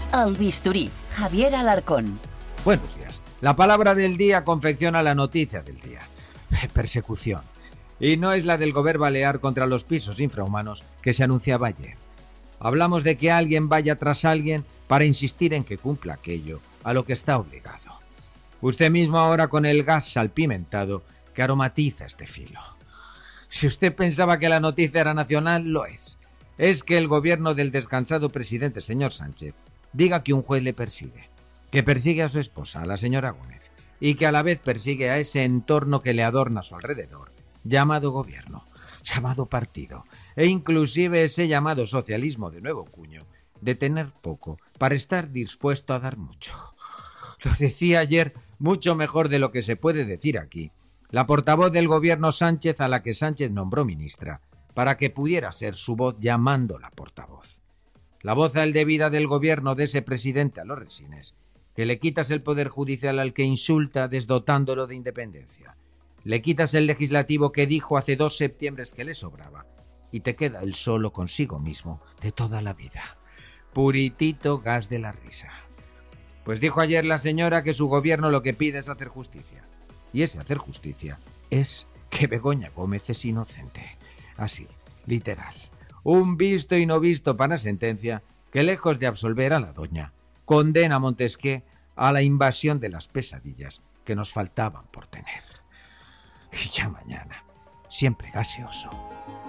El Bisturí, Javier Alarcón. Buenos días. La palabra del día confecciona la noticia del día. Persecución. Y no es la del gobierno balear contra los pisos infrahumanos que se anunciaba ayer. Hablamos de que alguien vaya tras alguien para insistir en que cumpla aquello a lo que está obligado. Usted mismo ahora con el gas salpimentado que aromatiza este filo. Si usted pensaba que la noticia era nacional, lo es. Es que el gobierno del descansado presidente señor Sánchez diga que un juez le persigue, que persigue a su esposa, a la señora Gómez, y que a la vez persigue a ese entorno que le adorna a su alrededor, llamado gobierno, llamado partido, e inclusive ese llamado socialismo de nuevo cuño, de tener poco para estar dispuesto a dar mucho. Lo decía ayer mucho mejor de lo que se puede decir aquí la portavoz del gobierno Sánchez, a la que Sánchez nombró ministra, para que pudiera ser su voz llamándola portavoz. La voz al debida del gobierno de ese presidente a los resines, que le quitas el poder judicial al que insulta desdotándolo de independencia. Le quitas el legislativo que dijo hace 2 septiembres que le sobraba y te queda él solo consigo mismo de toda la vida. Puritito gas de la risa. Pues dijo ayer la señora que su gobierno lo que pide es hacer justicia. Y ese hacer justicia es que Begoña Gómez es inocente. Así, literal. Un visto y no visto para sentencia que, lejos de absolver a la doña, condena a Montesquieu a la invasión de las pesadillas que nos faltaban por tener. Y ya mañana, siempre gaseoso,